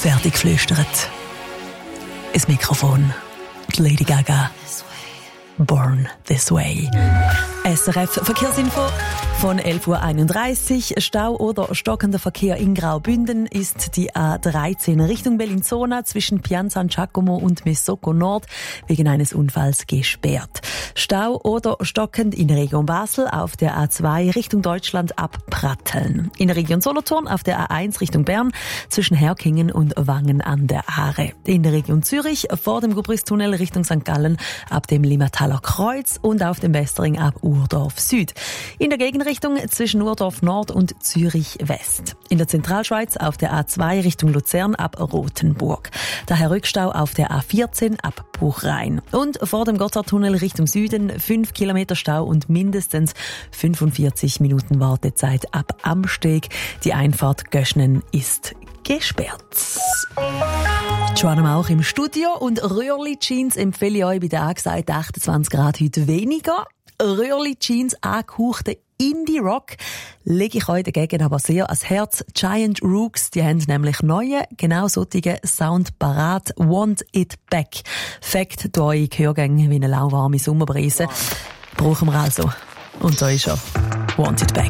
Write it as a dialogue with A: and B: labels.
A: fertig geflüstert. Ins Mikrofon. Die Lady Gaga. Born This Way. SRF Verkehrsinfo von 11.31 Uhr. Stau oder stockender Verkehr in Graubünden ist die A13 Richtung Bellinzona zwischen Pian San Giacomo und Mesocco Nord wegen eines Unfalls gesperrt. Stau oder stockend in der Region Basel auf der A2 Richtung Deutschland ab Pratteln. In der Region Solothurn auf der A1 Richtung Bern zwischen Herkingen und Wangen an der Aare. In der Region Zürich vor dem Gubristunnel Richtung St. Gallen ab dem Limmataler Kreuz und auf dem Westring ab Urdorf Süd. In der Gegenrichtung zwischen Urdorf Nord und Zürich West. In der Zentralschweiz auf der A2 Richtung Luzern ab Rothenburg. Daher Rückstau auf der A14 ab Buchrein. Und vor dem Gotthardtunnel Richtung Süden 5 Kilometer Stau und mindestens 45 Minuten Wartezeit ab Amsteg. Die Einfahrt Göschnen ist gesperrt. Joanna Mauch im Studio und Röhrli-Jeans empfehle ich euch bei den angesagten 28 Grad heute weniger. Röhrli-Jeans angehauchte Indie-Rock lege ich euch dagegen aber sehr ans Herz. Giant Rooks, die haben nämlich neue, genau solche Sound parat. Want It Back. Fakt durch eure Gehörgänge wie eine lauwarme Sommerbrise. Brauchen wir also. Und da ist er. Want It Back.